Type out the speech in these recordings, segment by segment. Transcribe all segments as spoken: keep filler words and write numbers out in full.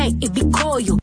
If we call you.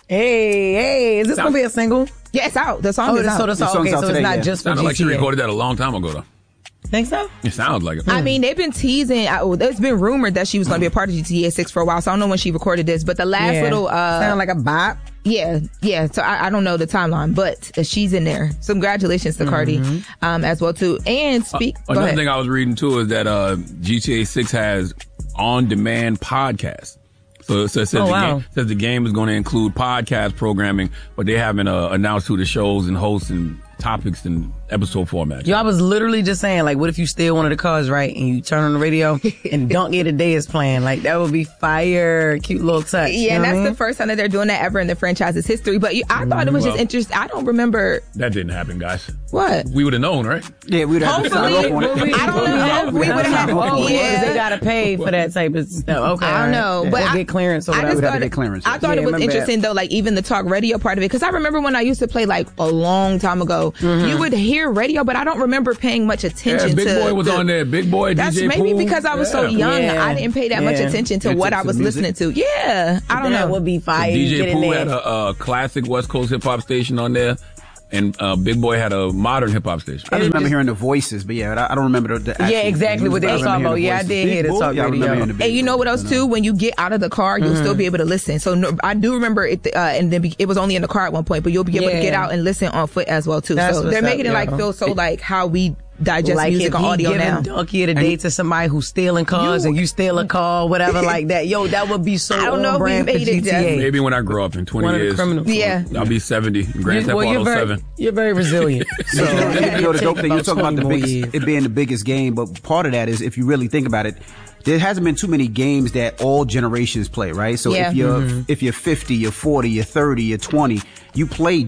Hey, hey, is this going to be a single? Yeah, it's out. The song oh, is out. So the song, okay, so today, it's not yeah. just for Sounded G T A. like she recorded that a long time ago, though. Think so? It sounds like it. I mean, they've been teasing. Uh, it's been rumored that she was going to be a part of G T A six for a while, so I don't know when she recorded this. But the last yeah. little... Uh, Sound like a bop? Yeah, yeah. So I, I don't know the timeline, but uh, she's in there. So congratulations to mm-hmm. Cardi um, as well, too. And speak... Uh, another thing I was reading, too, is that uh, G T A six has on-demand podcasts. So, so it says, oh, the wow. game, says the game is going to include podcast programming, but they haven't uh, announced who the shows and hosts and topics and episode formats. Yo, I was literally just saying, like, what if you steal one of the cars, right, and you turn on the radio and Don't Get a Day is playing? Like, that would be fire. Cute little touch. Yeah, and that's I mean? the first time that they're doing that ever in the franchise's history. But you, I thought it was well, just interesting. I don't remember. That didn't happen, guys. What? We would have known, right? Yeah, we would have to sign off on it. I don't know. We would have had Oh, yeah. yeah. They got to pay for that type of stuff. Okay. I don't know. Right. But Or I, get clearance or I whatever. just We'd thought, have to get clearance. I thought Yeah, it was my bad. interesting, though, like even the talk radio part of it. Because I remember when I used to play like a long time ago, Mm-hmm. you would hear radio, but I don't remember paying much attention Yeah, Big to. Boy was to, on there. Big Boy, That's D J maybe Poole. because I was so Yeah. young. Yeah. I didn't pay that much Yeah. attention to Into- what I to was the music? listening to. Yeah, I don't that know. would be fire. D J Get in Poole there. had a, a classic West Coast hip hop station on there, and uh, Big Boy had a modern hip hop station. I just remember hearing the voices, but yeah, I I don't remember the, the actual Yeah, exactly what they music. were I remember talking hearing about. the Yeah, I voices. did hear the Big talk Bull? Yeah, I remember radio. hearing the Big And you know Bull, what else you know. too? When you get out of the car, you'll Mm-hmm. still be able to listen. So no, I do remember it, uh, and then be, it was only in the car at one point, but you'll be able Yeah. to get out and listen on foot as well too. That's so what's they're making up, it like yo. feel so like how we digest like music if and he audio giving now. Donkey of the Day to somebody who's stealing cars You- and you steal a car, whatever like that. Yo, that would be so I don't know if we on brand for made it, G T A. Jeff. Maybe when I grow up in twenty One of the years, criminals. Yeah. I'll be seventy. Grand You- Theft well, you're Auto very, seven. you're very resilient. So, So, you know, the dope thing, you talk about the twenty more biggest, years. it being the biggest game, but part of that is if you really think about it, there hasn't been too many games that all generations play, right? So Yeah. if you're Mm-hmm. if you're fifty, you're forty, you're thirty, you're twenty, you play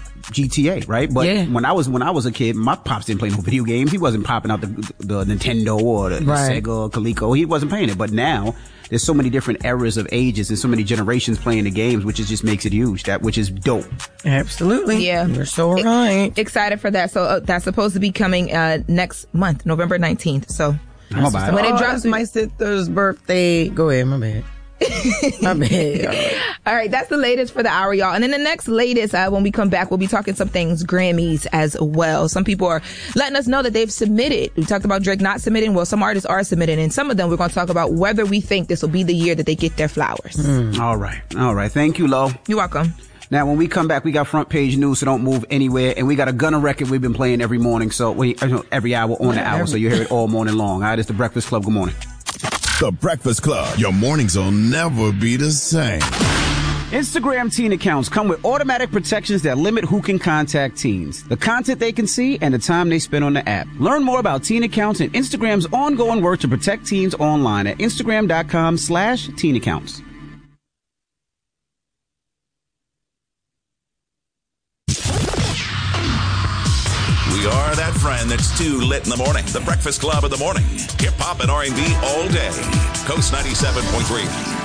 G T A, right? But Yeah. when I was when I was a kid, my pops didn't play no video games. He wasn't popping out the the Nintendo or the, Right. the Sega or Coleco. He wasn't playing it. But now there's so many different eras of ages and so many generations playing the games, which is just makes it huge. That which is dope. Absolutely. Yeah. You're so right. Excited for that. So uh, that's supposed to be coming uh, next month, November nineteenth. So I'm about it. when it oh, drops, that's my sister's birthday. Go ahead, my bad. my bad. all right, that's the latest for the hour, y'all. And then the next latest, uh, when we come back, we'll be talking some things Grammys as well. Some people are letting us know that they've submitted. We talked about Drake not submitting. Well, some artists are submitting, and some of them we're going to talk about whether we think this will be the year that they get their flowers. All right, all right. Thank you, Lo. You're welcome. Now, when we come back, we got front page news, so don't move anywhere. And we got a Gunna record we've been playing every morning, so we, every hour on the hour, so you hear it all morning long. All right, it's the Breakfast Club. Good morning. The Breakfast Club. Your mornings will never be the same. Instagram teen accounts come with automatic protections that limit who can contact teens, the content they can see, and the time they spend on the app. Learn more about teen accounts and Instagram's ongoing work to protect teens online at Instagram.com slash teen accounts. We are that friend that's too lit in the morning. The Breakfast Club in the morning. Hip hop and R and B all day. Coast ninety-seven point three.